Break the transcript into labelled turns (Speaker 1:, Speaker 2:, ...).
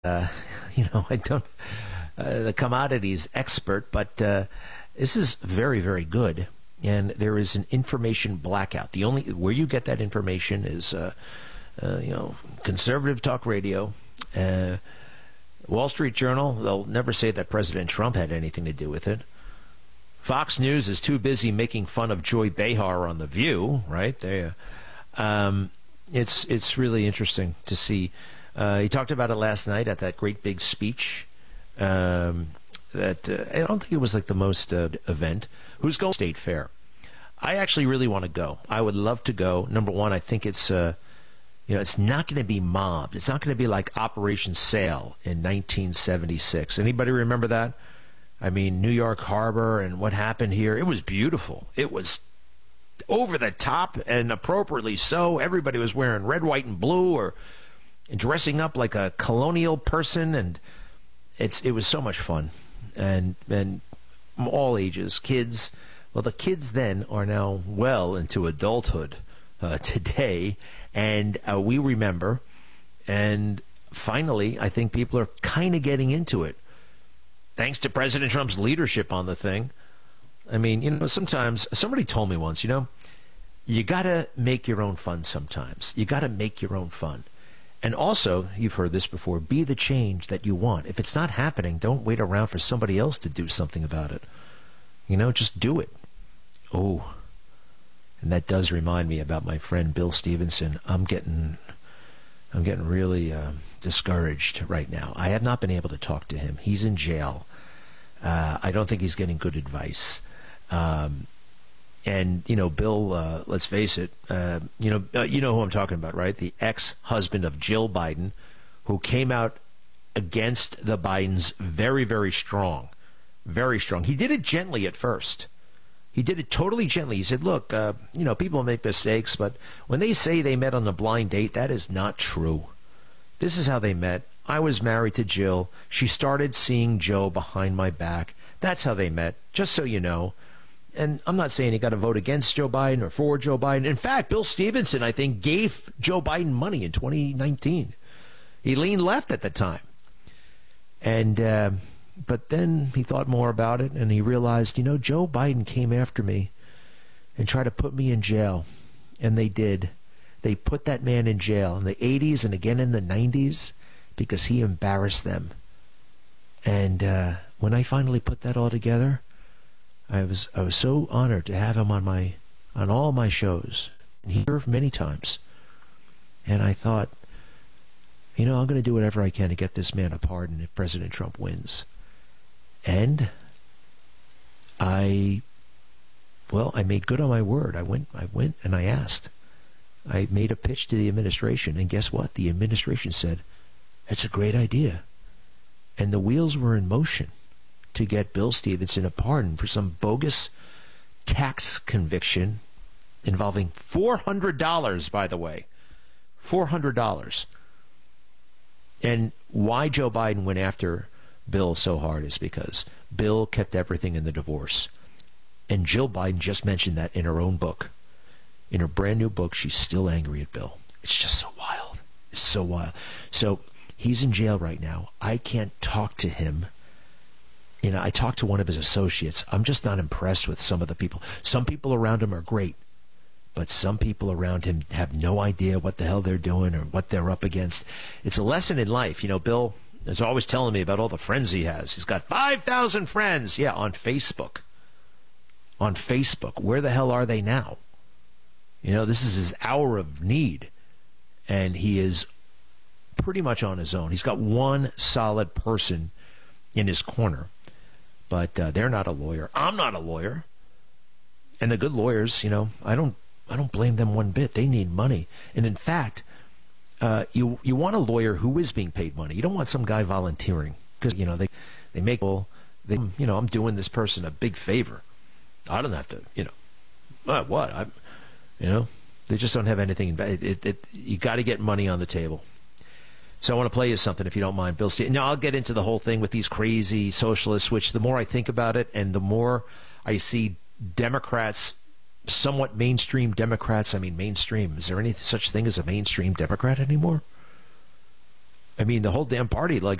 Speaker 1: I don't the commodities expert, but this is very, very good. And there is an information blackout. The only where you get that information is, conservative talk radio, Wall Street Journal. They'll never say that President Trump had anything to do with it. Fox News is too busy making fun of Joy Behar on The View. Right there, it's really interesting to see. He talked about it last night at that great big speech. I don't think it was like the most event. Who's going to State Fair? I actually really want to go. I would love to go. Number one, I think it's it's not going to be mobbed. It's not going to be like Operation Sail in 1976. Anybody remember that? I mean, New York Harbor and what happened here. It was beautiful. It was over the top and appropriately so. Everybody was wearing red, white, and blue or dressing up like a colonial person, and it was so much fun. And all ages, kids. Well, the kids then are now well into adulthood today, and we remember. And finally, I think people are kind of getting into it, thanks to President Trump's leadership on the thing. I mean, sometimes somebody told me once, you got to make your own fun sometimes. You got to make your own fun. And also, you've heard this before, be the change that you want. If it's not happening, don't wait around for somebody else to do something about it. Just do it. Oh, and that does remind me about my friend Bill Stevenson. I'm getting really discouraged right now. I have not been able to talk to him. He's in jail. I don't think he's getting good advice. And, Bill, let's face it, you know who I'm talking about, right? The ex-husband of Jill Biden, who came out against the Bidens very, very strong. Very strong. He did it gently at first. He did it totally gently. He said, look, people make mistakes, but when they say they met on a blind date, that is not true. This is how they met. I was married to Jill. She started seeing Joe behind my back. That's how they met, just so you know. And I'm not saying you got to vote against Joe Biden or for Joe Biden. In fact, Bill Stevenson, I think, gave Joe Biden money in 2019. He leaned left at the time. And but then he thought more about it, and he realized, Joe Biden came after me and tried to put me in jail. And they did. They put that man in jail in the 80s and again in the 90s because he embarrassed them. And when I finally put that all together, I was so honored to have him on all my shows, here many times. And I thought, I'm going to do whatever I can to get this man a pardon if President Trump wins. And I made good on my word. I went and I asked. I made a pitch to the administration, and guess what? The administration said, it's a great idea. And the wheels were in motion to get Bill Stevenson a pardon for some bogus tax conviction involving $400, by the way. $400. And why Joe Biden went after Bill so hard is because Bill kept everything in the divorce. And Jill Biden just mentioned that in her own book. In her brand new book, she's still angry at Bill. It's just so wild. It's so wild. So he's in jail right now. I can't talk to him. I talked to one of his associates. I'm just not impressed with some of the people. Some people around him are great, but some people around him have no idea what the hell they're doing or what they're up against. It's a lesson in life. Bill is always telling me about all the friends he has. He's got 5,000 friends. Yeah, on Facebook. On Facebook. Where the hell are they now? This is his hour of need, and he is pretty much on his own. He's got one solid person in his corner. But they're not a lawyer. I'm not a lawyer. And the good lawyers, I don't blame them one bit. They need money. And in fact, you want a lawyer who is being paid money. You don't want some guy volunteering because they make I'm doing this person a big favor. I don't have to they just don't have anything. You got to get money on the table. So I want to play you something, if you don't mind, Bill Stevenson. Now, I'll get into the whole thing with these crazy socialists, which the more I think about it and the more I see Democrats, somewhat mainstream Democrats. I mean, mainstream. Is there any such thing as a mainstream Democrat anymore? I mean, the whole damn party, like